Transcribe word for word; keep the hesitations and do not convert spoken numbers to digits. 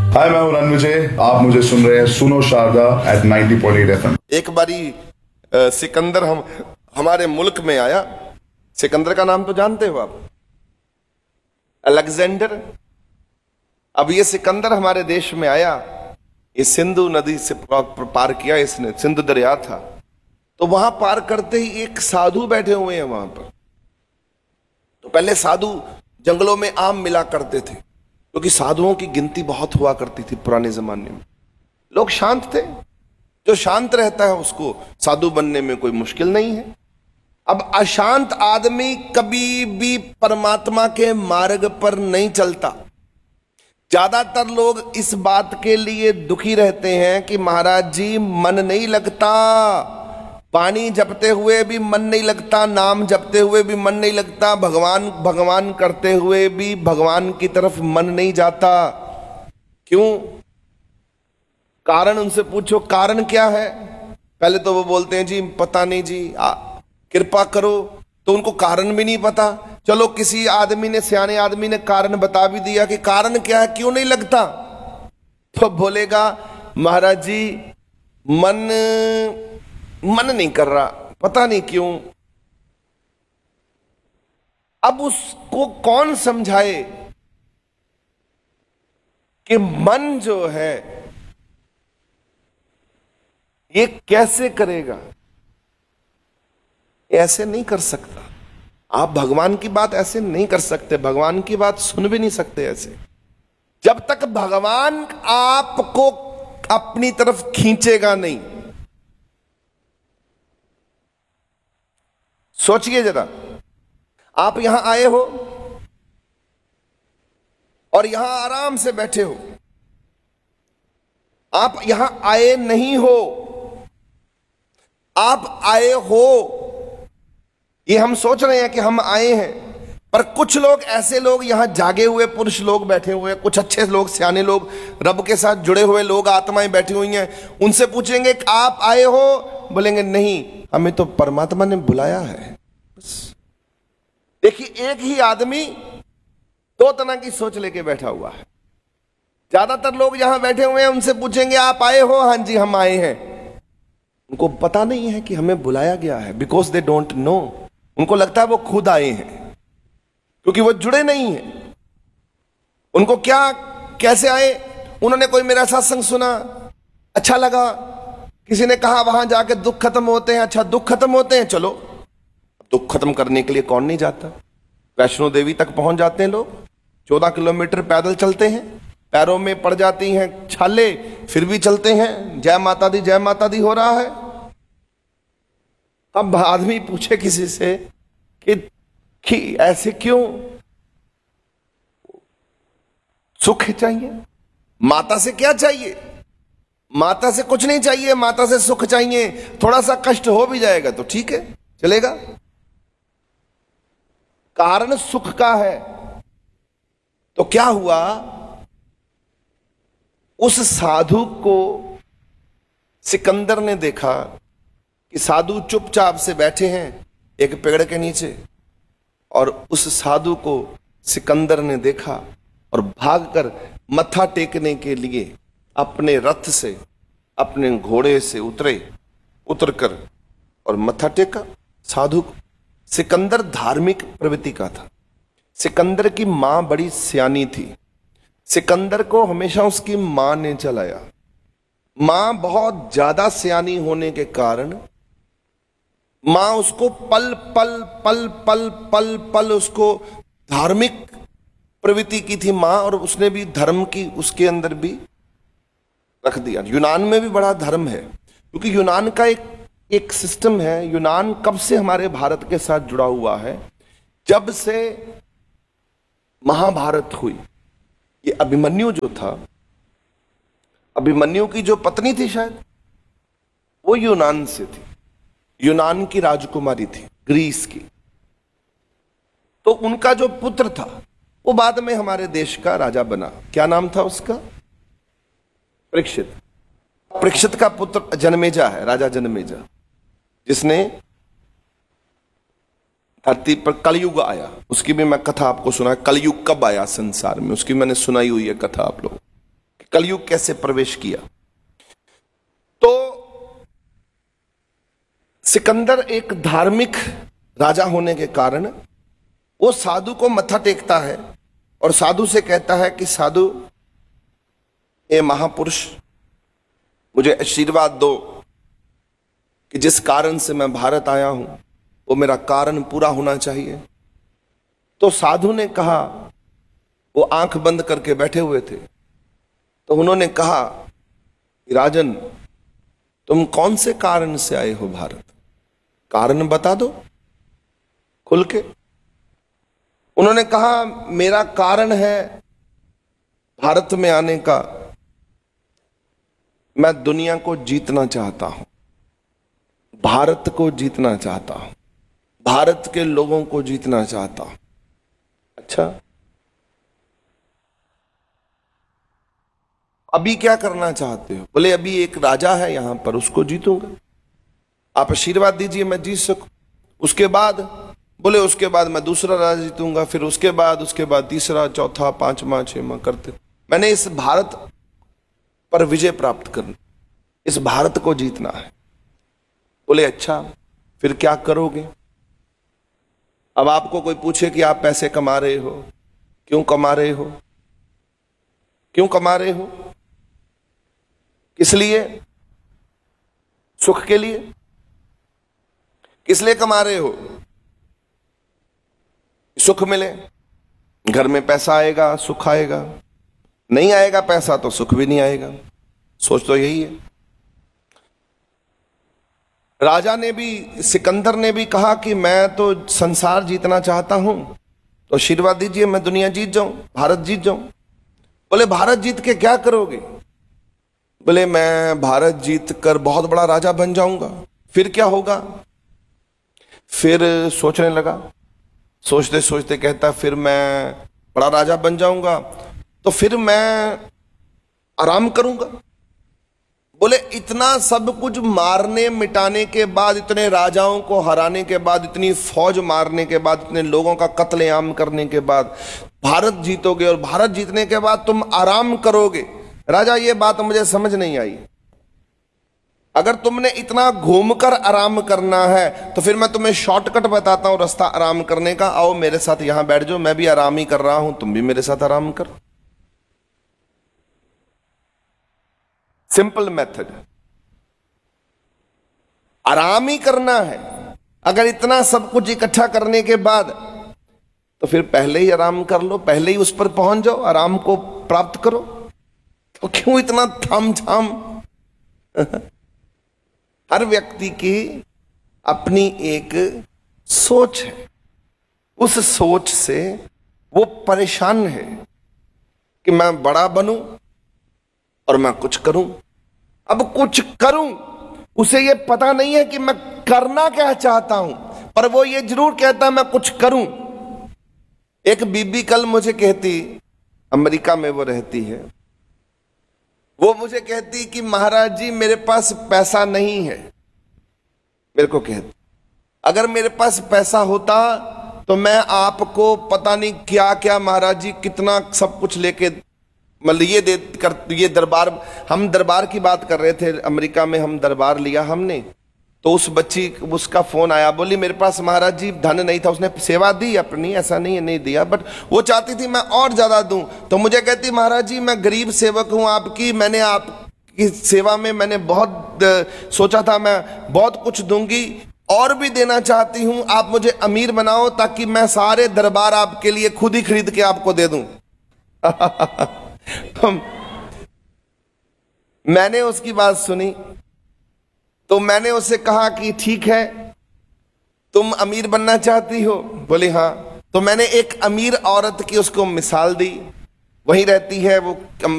हाय, मैं हूं रणविजय। आप मुझे सुन रहे हैं सुनो Sharda eight ninety point eight F M. एक बारी अ, सिकंदर हम हमारे मुल्क में आया। सिकंदर का नाम तो जानते हो आप, अलेक्जेंडर। अब ये सिकंदर हमारे देश में आया, ये सिंधु नदी से पार किया इसने, सिंधु दरिया था। तो वहां पार करते ही एक साधु बैठे हुए हैं वहां पर। तो पहले साधु जंगलों में आम मिला करते थे, क्योंकि साधुओं की गिनती बहुत हुआ करती थी पुराने जमाने में। लोग शांत थे, जो शांत रहता है उसको साधु बनने में कोई मुश्किल नहीं है। अब अशांत आदमी कभी भी परमात्मा के मार्ग पर नहीं चलता। ज्यादातर लोग इस बात के लिए दुखी रहते हैं कि महाराज जी मन नहीं लगता, पानी जपते हुए भी मन नहीं लगता, नाम जपते हुए भी मन नहीं लगता, भगवान भगवान करते हुए भी भगवान की तरफ मन नहीं जाता। क्यों? कारण उनसे पूछो, कारण क्या है? पहले तो वो बोलते हैं जी पता नहीं जी, आ, कृपा करो। तो उनको कारण भी नहीं पता। चलो किसी आदमी ने, सियाने आदमी ने कारण बता भी दिया कि कारण क्या है, क्यों नहीं लगता, तो बोलेगा महाराज जी मन मन नहीं कर रहा, पता नहीं क्यों। अब उसको कौन समझाए कि मन जो है ये कैसे करेगा? ऐसे नहीं कर सकता। आप भगवान की बात ऐसे नहीं कर सकते, भगवान की बात सुन भी नहीं सकते ऐसे, जब तक भगवान आपको अपनी तरफ खींचेगा नहीं। सोचिए जरा, आप यहां आए हो और यहां आराम से बैठे हो। आप यहां आए नहीं हो, आप आए हो। ये हम सोच रहे हैं कि हम आए हैं, पर कुछ लोग ऐसे लोग यहां जागे हुए पुरुष लोग बैठे हुए हैं, कुछ अच्छे लोग, सियाने लोग, रब के साथ जुड़े हुए लोग, आत्माएं बैठी हुई हैं। उनसे पूछेंगे कि आप आए हो, बोलेंगे नहीं, हमें तो परमात्मा ने बुलाया है। देखिए, एक ही आदमी दो तरह की सोच लेके बैठा हुआ है। ज्यादातर लोग यहां बैठे हुए हैं, उनसे पूछेंगे आप आए हो? हाँ जी हम आए हैं। उनको पता नहीं है कि हमें बुलाया गया है, बिकॉज दे डोंट नो। उनको लगता है वो खुद आए हैं, क्योंकि वो जुड़े नहीं हैं। उनको क्या, कैसे आए? उन्होंने कोई मेरा सत्संग सुना, अच्छा लगा, किसी ने कहा वहां जाके दुख खत्म होते हैं। अच्छा, दुख खत्म होते हैं, चलो। दुख खत्म करने के लिए कौन नहीं जाता? वैष्णो देवी तक पहुंच जाते हैं लोग, चौदह किलोमीटर पैदल चलते हैं, पैरों में पड़ जाती हैं छाले, फिर भी चलते हैं, जय माता दी जय माता दी हो रहा है। अब आदमी पूछे किसी से कि, कि ऐसे क्यों? सुख चाहिए। माता से क्या चाहिए? माता से कुछ नहीं चाहिए, माता से सुख चाहिए। थोड़ा सा कष्ट हो भी जाएगा तो ठीक है, चलेगा। कारण सुख का है। तो क्या हुआ, उस साधु को सिकंदर ने देखा कि साधु चुपचाप से बैठे हैं एक पेड़ के नीचे, और उस साधु को सिकंदर ने देखा और भागकर मत्था टेकने के लिए अपने रथ से, अपने घोड़े से उतरे, उतरकर और मत्था टेका साधु को। सिकंदर धार्मिक प्रवृत्ति का था। सिकंदर की मां बड़ी सियानी थी। सिकंदर को हमेशा उसकी मां ने चलाया। मां बहुत ज्यादा सियानी होने के कारण मां उसको पल पल पल पल पल पल उसको धार्मिक प्रवृत्ति की थी मां, और उसने भी धर्म की उसके अंदर भी रख दिया। यूनान में भी बड़ा धर्म है, क्योंकि यूनान का एक एक सिस्टम है। यूनान कब से हमारे भारत के साथ जुड़ा हुआ है? जब से महाभारत हुई। ये अभिमन्यु जो था, अभिमन्यु की जो पत्नी थी शायद, वो यूनान से थी, यूनान की राजकुमारी थी, ग्रीस की। तो उनका जो पुत्र था वो बाद में हमारे देश का राजा बना। क्या नाम था उसका? परीक्षित। परीक्षित का पुत्र जनमेजा है, राजा जनमेजा, जिसने धरती पर कलयुग आया। उसकी भी मैं कथा आपको सुना, कलयुग कब आया संसार में, उसकी मैंने सुनाई हुई है कथा आप लोग। कलयुग कैसे प्रवेश किया। तो सिकंदर एक धार्मिक राजा होने के कारण वो साधु को मत्था टेकता है और साधु से कहता है कि साधु, ए महापुरुष, मुझे आशीर्वाद दो कि जिस कारण से मैं भारत आया हूं वो मेरा कारण पूरा होना चाहिए। तो साधु ने कहा, वो आंख बंद करके बैठे हुए थे, तो उन्होंने कहा कि राजन, तुम कौन से कारण से आए हो भारत, कारण बता दो खुल के। उन्होंने कहा, मेरा कारण है भारत में आने का, मैं दुनिया को जीतना चाहता हूं, भारत को जीतना चाहता हूं, भारत के लोगों को जीतना चाहता हूं। अच्छा, अभी क्या करना चाहते हो? बोले अभी एक राजा है यहां पर, उसको जीतूंगा, आप आशीर्वाद दीजिए मैं जीत सकूं। उसके बाद बोले उसके बाद मैं दूसरा राजा जीतूंगा, फिर उसके बाद उसके बाद तीसरा, चौथा, पांचवा, छठवां करते। मैंने इस भारत पर विजय प्राप्त करनी, इस भारत को जीतना है। बोले अच्छा, फिर क्या करोगे? अब आपको कोई पूछे कि आप पैसे कमा रहे हो, क्यों कमा रहे हो, क्यों कमा रहे हो, किस लिए? सुख के लिए? किस लिए कमा रहे हो? सुख मिले, घर में पैसा आएगा, सुख आएगा। नहीं आएगा पैसा तो सुख भी नहीं आएगा। सोच तो यही है। राजा ने भी, सिकंदर ने भी कहा कि मैं तो संसार जीतना चाहता हूं, तो आशीर्वाद दीजिए मैं दुनिया जीत जाऊं, भारत जीत जाऊं। बोले भारत जीत के क्या करोगे? बोले मैं भारत जीत कर बहुत बड़ा राजा बन जाऊंगा। फिर क्या होगा? फिर सोचने लगा, सोचते सोचते कहता, फिर मैं बड़ा राजा बन जाऊंगा तो फिर मैं आराम करूंगा। बोले इतना सब कुछ मारने मिटाने के बाद, इतने राजाओं को हराने के बाद, इतनी फौज मारने के बाद, इतने लोगों का कत्लेआम करने के बाद भारत जीतोगे और भारत जीतने के बाद तुम आराम करोगे। राजा, ये बात मुझे समझ नहीं आई। अगर तुमने इतना घूमकर आराम करना है तो फिर मैं तुम्हें शॉर्टकट बताता हूं रास्ता आराम करने का। आओ मेरे साथ यहां बैठ जाओ, मैं भी आराम ही कर रहा हूं, तुम भी मेरे साथ आराम करो। सिंपल मेथड, आराम ही करना है। अगर इतना सब कुछ इकट्ठा करने के बाद तो फिर पहले ही आराम कर लो, पहले ही उस पर पहुंच जाओ, आराम को प्राप्त करो। तो क्यों इतना थाम झाम? हर व्यक्ति की अपनी एक सोच है, उस सोच से वो परेशान है कि मैं बड़ा बनूं और मैं कुछ करूं। अब कुछ करूं, उसे ये पता नहीं है कि मैं करना क्या चाहता हूं, पर वो ये जरूर कहता है मैं कुछ करूं। एक बीबी कल मुझे कहती, अमेरिका में वो रहती है, वो मुझे कहती कि महाराज जी मेरे पास पैसा नहीं है। मेरे को कहती, अगर मेरे पास पैसा होता तो मैं आपको पता नहीं क्या क्या महाराज जी कितना सब कुछ लेके, मतलब ये दे कर, ये दरबार, हम दरबार की बात कर रहे थे, अमेरिका में हम दरबार लिया हमने। तो उस बच्ची, उसका फोन आया, बोली मेरे पास महाराज जी धन नहीं था। उसने सेवा दी अपनी, ऐसा नहीं है नहीं दिया, बट वो चाहती थी मैं और ज्यादा दूं। तो मुझे कहती महाराज जी मैं गरीब सेवक हूं आपकी, मैंने आपकी सेवा में मैंने बहुत सोचा था मैं बहुत कुछ दूंगी, और भी देना चाहती हूं, आप मुझे अमीर बनाओ ताकि मैं सारे दरबार आपके लिए खुद ही खरीद के आपको दे दूं। मैंने उसकी बात सुनी तो मैंने उससे कहा कि ठीक है, तुम अमीर बनना चाहती हो? बोली हाँ। तो मैंने एक अमीर औरत की उसको मिसाल दी, वहीं रहती है वो